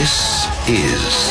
This is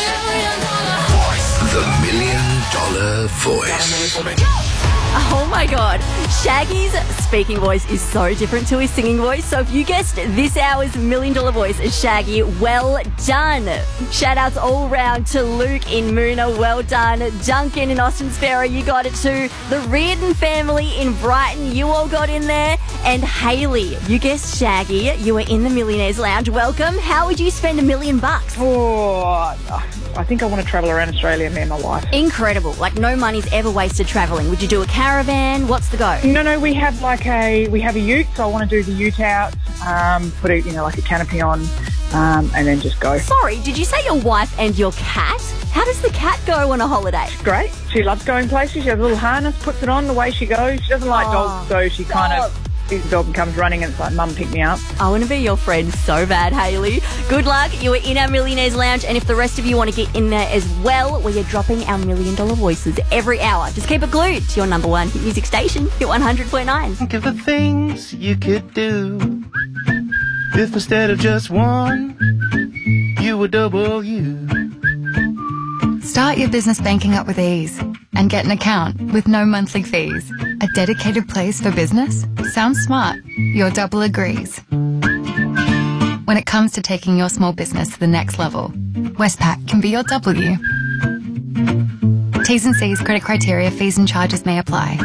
the $1 Million Voice. Oh my God, Shaggy's speaking voice is so different to his singing voice. So if you guessed this hour's $1 Million Voice is Shaggy, well done. Shout outs all round to Luke in Moona, well done. Duncan in Austin Sparrow, you got it too. The Reardon family in Brighton, you all got in there. And Hayley, you guessed Shaggy, you were in the Millionaires Lounge. Welcome. How would you spend $1 million? Oh, I think I want to travel around Australia, me and my wife. Incredible. Like no money's ever wasted travelling. Would you do a caravan? What's the go? No, we have a ute, so I want to do the ute out, put a canopy on, and then just go. Sorry, did you say your wife and your cat? How does the cat go on a holiday? Great. She loves going places. She has a little harness, puts it on the way she goes. She doesn't like dogs, so she kind of sees the dog and comes running and it's like, Mum, pick me up. I want to be your friend so bad, Hayley. Good luck. You are in our Millionaires Lounge, and if the rest of you want to get in there as well, we are dropping our $1 Million Voices every hour. Just keep it glued to your number one hit music station, Hit 100.9. Think of the things you could do if instead of just one, you were double you. Start your business banking up with ease and get an account with no monthly fees. A dedicated place for business? Sounds smart. Your double agrees. When it comes to taking your small business to the next level, Westpac can be your W. T's and C's, credit criteria, fees and charges may apply.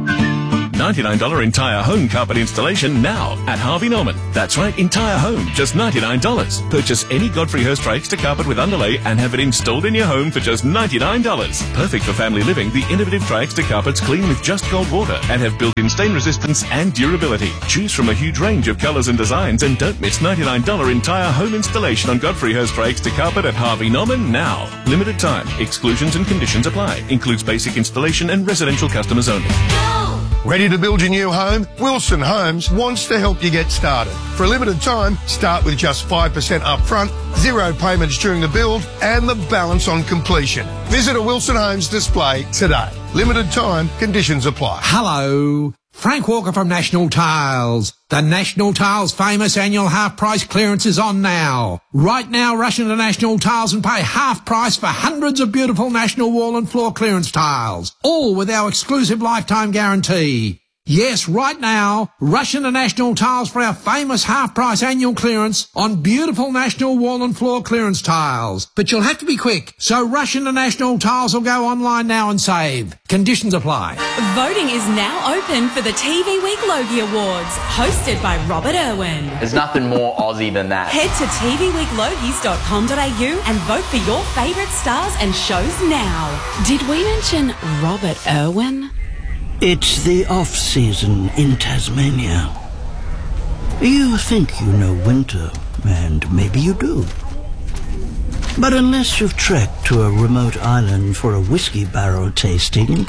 $99 entire home carpet installation now at Harvey Norman. That's right, entire home, just $99. Purchase any Godfrey Hirst Extra carpet with underlay and have it installed in your home for just $99. Perfect for family living, the innovative Tri-Extra carpets clean with just cold water and have built-in stain resistance and durability. Choose from a huge range of colours and designs and don't miss $99 entire home installation on Godfrey Hirst Extra carpet at Harvey Norman now. Limited time. Exclusions and conditions apply. Includes basic installation and residential customers only. Ready to build your new home? Wilson Homes wants to help you get started. For a limited time, start with just 5% up front, 0 payments during the build, and the balance on completion. Visit a Wilson Homes display today. Limited time, conditions apply. Hello, Frank Walker from National Tiles. The National Tiles famous annual half price clearance is on now. Right now, rush into National Tiles and pay half price for hundreds of beautiful National wall and floor clearance tiles, all with our exclusive lifetime guarantee. Yes, right now, rush into National Tiles for our famous half-price annual clearance on beautiful National wall and floor clearance tiles. But you'll have to be quick, so rush into National Tiles or go online now and save. Conditions apply. Voting is now open for the TV Week Logie Awards, hosted by Robert Irwin. There's nothing more Aussie than that. Head to tvweeklogies.com.au and vote for your favourite stars and shows now. Did we mention Robert Irwin? It's the off-season in Tasmania. You think you know winter, and maybe you do. But unless you've trekked to a remote island for a whiskey barrel tasting,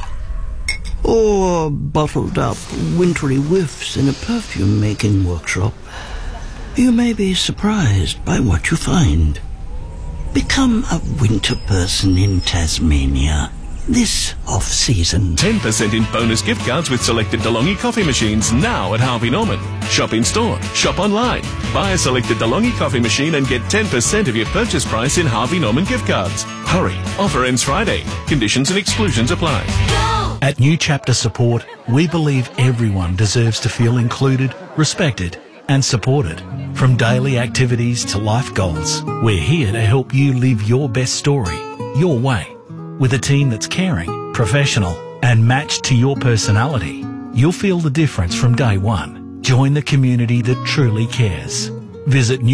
or bottled up wintry whiffs in a perfume-making workshop, you may be surprised by what you find. Become a winter person in Tasmania this off-season. 10% in bonus gift cards with selected DeLonghi coffee machines now at Harvey Norman. Shop in store, shop online. Buy a selected DeLonghi coffee machine and get 10% of your purchase price in Harvey Norman gift cards. Hurry, offer ends Friday. Conditions and exclusions apply. At New Chapter Support, we believe everyone deserves to feel included, respected and supported. From daily activities to life goals, we're here to help you live your best story, your way. With a team that's caring, professional and matched to your personality, you'll feel the difference from day one. Join the community that truly cares. Visit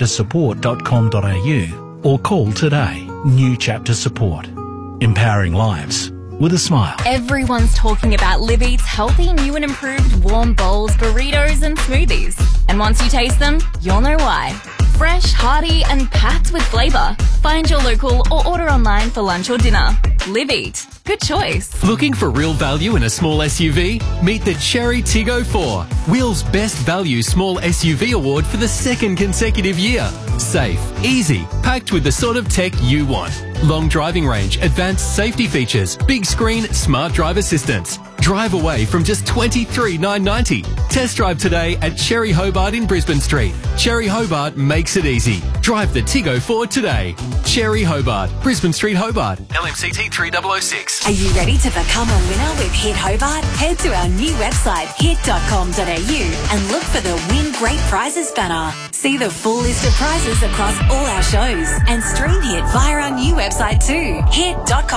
newchaptersupport.com.au or call today. New Chapter Support. Empowering lives with a smile. Everyone's talking about Live Eat's healthy, new and improved warm bowls, burritos and smoothies. And once you taste them, you'll know why. Fresh, hearty and packed with flavour. Find your local or order online for lunch or dinner. Live Eat. Good choice. Looking for real value in a small SUV? Meet the Cherry Tiggo 4, Wheels Best Value Small SUV Award for the second consecutive year. Safe, easy, packed with the sort of tech you want. Long driving range, advanced safety features, big screen, smart drive assistance. Drive away from just $23,990. Test drive today at Cherry Hobart in Brisbane Street. Cherry Hobart makes it easy. Drive the Tiggo 4 today. Cherry Hobart, Brisbane Street, Hobart. LMCT 3006. Are you ready to become a winner with Hit Hobart? Head to our new website, hit.com.au, and look for the Win Great Prizes banner. See the full list of prizes across all our shows and stream Hit via our new website too, hit.com.au.